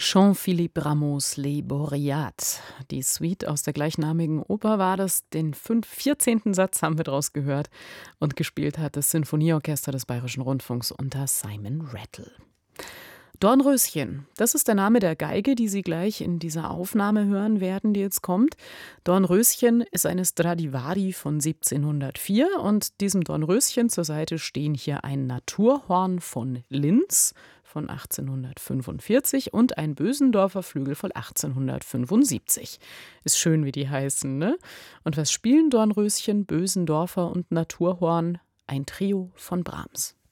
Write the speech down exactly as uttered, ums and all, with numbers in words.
Jean-Philippe Rameaus Les Boreads. Die Suite aus der gleichnamigen Oper war das. Den fünf vierzehnten Satz haben wir draus gehört. Und gespielt hat das Sinfonieorchester des Bayerischen Rundfunks unter Simon Rattle. Dornröschen, das ist der Name der Geige, die Sie gleich in dieser Aufnahme hören werden, die jetzt kommt. Dornröschen ist eine Stradivari von siebzehnhundertvier und diesem Dornröschen zur Seite stehen hier ein Naturhorn von Linz von achtzehnhundertfünfundvierzig und ein Bösendorfer Flügel von achtzehnhundertfünfundsiebzig. Ist schön, wie die heißen, ne? Und was spielen Dornröschen, Bösendorfer und Naturhorn? Ein Trio von Brahms.